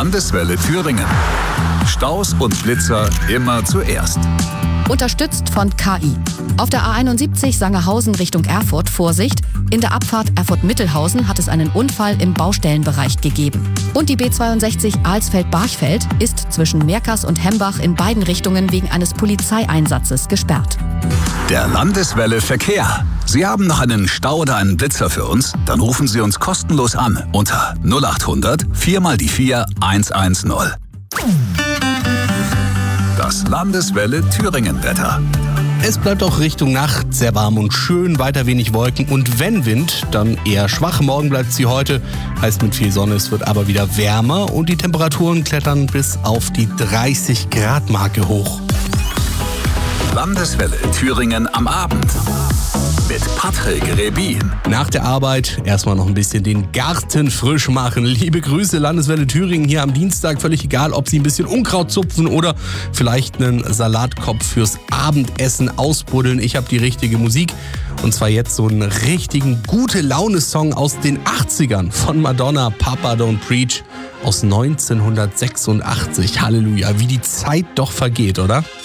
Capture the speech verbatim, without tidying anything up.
Landeswelle Thüringen. Staus und Blitzer immer zuerst. Unterstützt von K I. Auf der A einundsiebzig Sangerhausen Richtung Erfurt, Vorsicht, in der Abfahrt Erfurt-Mittelhausen hat es einen Unfall im Baustellenbereich gegeben. Und die B zweiundsechzig Alsfeld-Barchfeld ist zwischen Merkers und Hembach in beiden Richtungen wegen eines Polizeieinsatzes gesperrt. Der Landeswelle Verkehr. Sie haben noch einen Stau oder einen Blitzer für uns? Dann rufen Sie uns kostenlos an unter null acht hundert vier mal die vier eins eins null. Das Landeswelle Thüringen-Wetter. Es bleibt auch Richtung Nacht sehr warm und schön, weiter wenig Wolken und wenn Wind, dann eher schwach. Morgen bleibt sie heute, heißt mit viel Sonne, es wird aber wieder wärmer und die Temperaturen klettern bis auf die dreißig Grad Marke hoch. Landeswelle Thüringen am Abend mit Patrick Rebin. Nach der Arbeit erstmal noch ein bisschen den Garten frisch machen. Liebe Grüße, Landeswelle Thüringen hier am Dienstag. Völlig egal, ob Sie ein bisschen Unkraut zupfen oder vielleicht einen Salatkopf fürs Abendessen ausbuddeln. Ich habe die richtige Musik. Und zwar jetzt so einen richtigen Gute-Laune-Song aus den achtzigern von Madonna, Papa Don't Preach aus neunzehnhundertsechsundachtzig. Halleluja, wie die Zeit doch vergeht, oder?